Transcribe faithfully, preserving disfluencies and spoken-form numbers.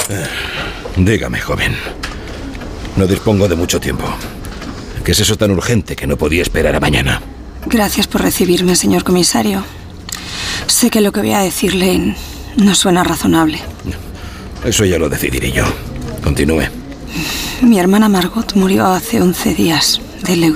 Dígame, joven. No dispongo de mucho tiempo. ¿Qué es eso tan urgente que no podía esperar a mañana? Gracias por recibirme, señor comisario. Sé que lo que voy a decirle no suena razonable. Eso ya lo decidiré yo. Continúe. Mi hermana Margot murió hace once días de leucemia.